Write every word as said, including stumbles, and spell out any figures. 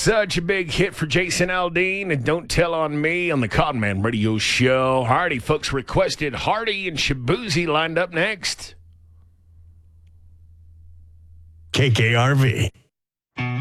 Such a big hit for Jason Aldean and Don't Tell on Me on the Codman Radio Show. Hardy, folks requested Hardy and Shabuzi lined up next. K K R V.